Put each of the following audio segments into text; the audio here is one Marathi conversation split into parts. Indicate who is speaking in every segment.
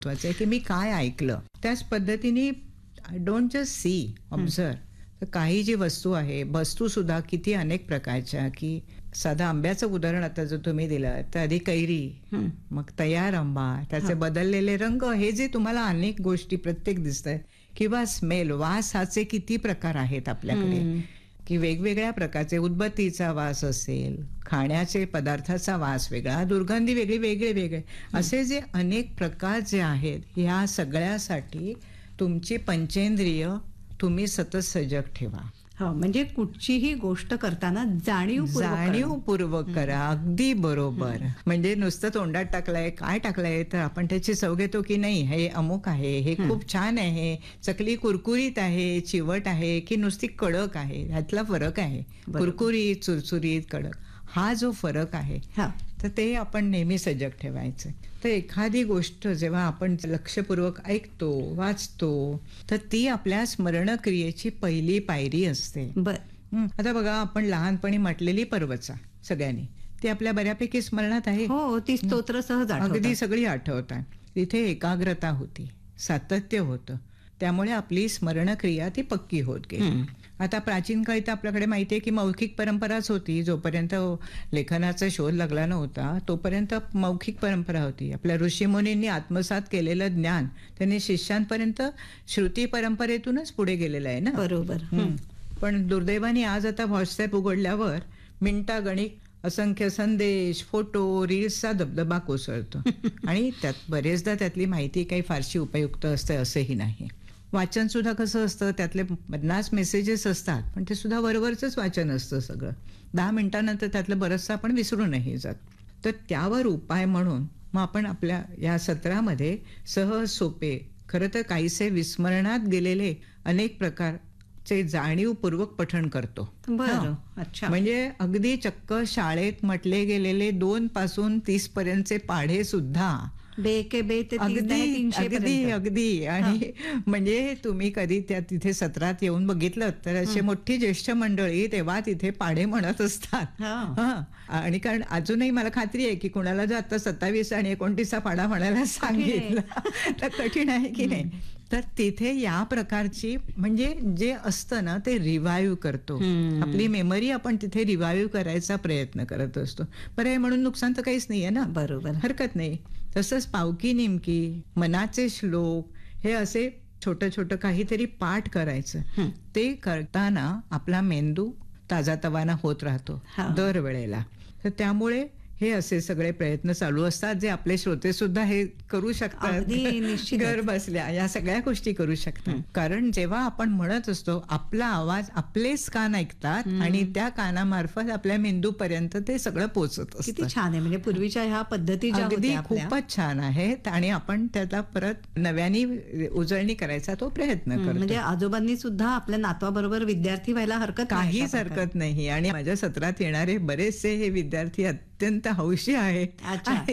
Speaker 1: महत्वाचं आहे की मी काय ऐकलं. त्याच पद्धतीने डोंट जस्ट सी, ऑब्झर्व. तर काही जी वस्तू आहे, वस्तू सुद्धा किती अनेक प्रकारच्या, की साधा आंब्याचं उदाहरण आता जर तुम्ही दिलं तर आधी कैरी, मग तयार आंबा, त्याचे बदललेले रंग, हे जे तुम्हाला अनेक गोष्टी प्रत्येक दिसत आहेत, किंवा स्मेल, वासाचे किती प्रकार आहेत आपल्याकडे, की वेगवेगळ्या प्रकारचे, उदबत्तीचा वास असेल, खाण्याचे पदार्थाचा वास वेगळा, दुर्गंधी वेगळी, वेगळे वेगळे असे जे अनेक प्रकार जे आहेत, ह्या सगळ्यासाठी तुमची पंचेंद्रिय तुम्ही सतत सजग ठेवा.
Speaker 2: म्हणजे कुठचीही गोष्ट करताना
Speaker 1: जाणीवपूर्वक करा. अगदी बरोबर. म्हणजे नुसतं तोंडात टाकलंय, काय टाकलंय, तर आपण त्याची चव घेतो की नाही, हे अमुक आहे, हे खूप छान आहे, चकली कुरकुरीत आहे, चिवट आहे, की नुसती कडक आहे, ह्यातला फरक आहे. कुरकुरीत, चुरचुरीत, कडक, हा जो फरक आहे, तर ते आपण नेहमी सजग ठेवायचं. तर एखादी गोष्ट जेव्हा आपण लक्षपूर्वक ऐकतो, वाचतो, तर ती आपल्या स्मरणक्रियेची पहिली पायरी असते. आता बघा, आपण लहानपणी म्हटलेली पर्वचा सगळ्यांनी, ती आपल्या बऱ्यापैकी स्मरणात आहे.
Speaker 2: हो, ती स्तोत्र सहज
Speaker 1: अगदी सगळी आठवतात. तिथे एकाग्रता होती, सातत्य होतं, त्यामुळे आपली स्मरणक्रिया ती पक्की होत गेली. आता प्राचीन काळी तर आपल्याकडे माहिती आहे की मौखिक परंपराच होती. जोपर्यंत लेखनाचा शोध लागला नव्हता तोपर्यंत मौखिक परंपरा होती. आपल्या ऋषीमुनींनी आत्मसात केलेलं ज्ञान त्यांनी शिष्यांपर्यंत श्रुती परंपरेतूनच पुढे गेलेलं आहे ना.
Speaker 2: बरोबर.
Speaker 1: पण दुर्दैवाने आज आता व्हॉट्सअप उघडल्यावर मिनिटागणिक असंख्य संदेश, फोटो, रील्सचा दबदबा कोसळतो. आणि त्यात बरेचदा त्यातली माहिती काही फारशी उपयुक्त असते असंही नाही. वाचन सुद्धा कसं असतं, त्यातले 50 मेसेजेस असतात, पण ते सुद्धा वरवरचंच वाचन असतं सगळं. 10 मिनिटांनंतर त्यातलं बरंचसं आपण विसरूनही जात. तर त्यावर उपाय म्हणून मग आपण आपल्या या सत्रामध्ये सहज सोपे, खरं तर काहीसे विस्मरणात गेलेले अनेक प्रकारचे जाणीवपूर्वक पठण करतो.
Speaker 2: अच्छा.
Speaker 1: म्हणजे अगदी चक्क शाळेत म्हटले गेलेले 2 पासून 30 पर्यंतचे पाढे सुद्धा अगदी. आणि म्हणजे तुम्ही कधी त्या तिथे सत्रात येऊन बघितलं तर अशी मोठी ज्येष्ठ मंडळी तेव्हा तिथे पाढे म्हणत असतात. आणि कारण अजूनही मला खात्री आहे की कोणाला जर आता 27 आणि 29 पाढा म्हणायला सांगितलं तर कठीण आहे की नाही. तर तिथे या प्रकारची म्हणजे जे असतं ना ते रिवाईव्ह करतो. आपली मेमरी आपण तिथे रिवाईव्ह करायचा प्रयत्न करत असतो. पर्याय म्हणून नुकसान तर काहीच नाहीये ना.
Speaker 2: बरोबर,
Speaker 1: हरकत नाही. तसंच पावकी निमकी, मनाचे श्लोक, हे असे छोटं छोटं काहीतरी पाठ करायचं. ते करताना आपला मेंदू ताजातवाना होत राहतो दरवेळेला. तर त्यामुळे हे असे सगळे प्रयत्न चालू असतात जे आपले श्रोते सुद्धा हे करू शकतात. घर बसल्या या सगळ्या गोष्टी करू शकतात. कारण जेव्हा आपण म्हणत असतो आपला आवाज आपलेच कान ऐकतात आणि त्या कानामार्फत आपल्या मेंदूपर्यंत ते सगळं पोहोचत असतं.
Speaker 2: किती छान आहे. म्हणजे पूर्वीच्या ह्या पद्धती
Speaker 1: अगदी खूपच छान आहेत आणि आपण त्याला परत नव्याने उजळणी करायचा तो प्रयत्न करतो.
Speaker 2: म्हणजे आजोबांनी सुद्धा आपल्या नातवाबरोबर विद्यार्थी व्हायला
Speaker 1: काहीच हरकत नाही. आणि माझ्या सत्रात येणारे बरेचसे हे विद्यार्थी अत्यंत हौशी आहेत.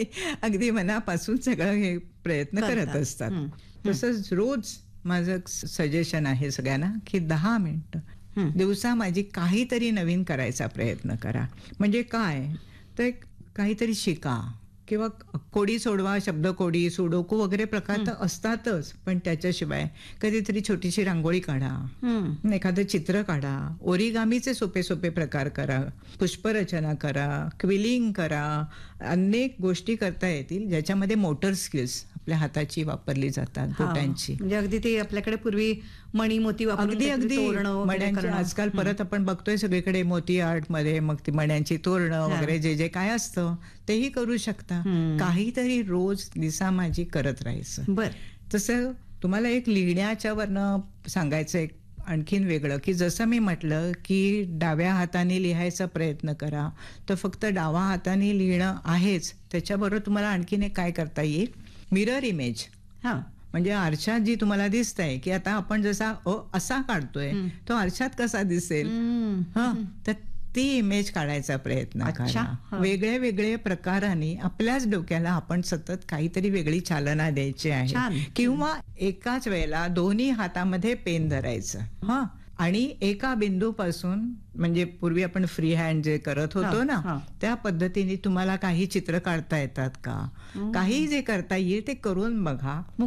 Speaker 1: अगदी मनापासून सगळं हे प्रयत्न करत असतात. तसंच रोज माझं सजेशन आहे सगळ्यांना की 10 मिनिटं दिवसा माझी काहीतरी नवीन करायचा प्रयत्न करा. म्हणजे काय तर काहीतरी शिका किंवा कोडी सोडवा, शब्दकोडी, सुडोकू वगैरे प्रकार तर असतातच. पण त्याच्याशिवाय कधीतरी छोटीशी रांगोळी काढा, एखादं चित्र काढा, ओरिगामीचे सोपे सोपे प्रकार करा, पुष्परचना करा, क्विलिंग करा. अनेक गोष्टी करता येतील ज्याच्यामध्ये मोटर स्किल्स आपल्या हाताची वापरली जातात, बोटांची.
Speaker 2: म्हणजे अगदी ते आपल्याकडे पूर्वी मणी मोती वापरून
Speaker 1: अगदी मण्यांची आजकाल परत आपण बघतोय सगळीकडे मोती आर्ट मध्ये, मग ती मण्यांची तोरणं वगैरे जे जे काय असतं तेही करू शकता. काहीतरी रोज दिसा माझी करत राहायचं. तसं तुम्हाला एक लिहिण्याच्या वरनं सांगायचं एक आणखीन वेगळं की जसं मी म्हटलं की डाव्या हाताने लिहायचा प्रयत्न करा, तर फक्त डावा हाताने लिहिणं आहेच. त्याच्याबरोबर तुम्हाला आणखीन एक काय करता येईल, मिरर इमेज. म्हणजे आरशात जी तुम्हाला दिसतंय की आता आपण जसा असा काढतोय तो आरशात कसा दिसेल, तर ती इमेज काढायचा प्रयत्न करा. वेगळे वेगळे प्रकाराने आपल्याच डोक्याला आपण सतत काहीतरी वेगळी चालना द्यायची आहे. किंवा एकाच वेळेला दोन्ही हातामध्ये पेन धरायचं. आणि एका बिंदूपासून म्हणजे पूर्वी आपण फ्री हँड जे करत होतो ना, त्या पद्धतीने तुम्हाला काही चित्र काढता येतात का, काही जे करता येईल ते करून बघा.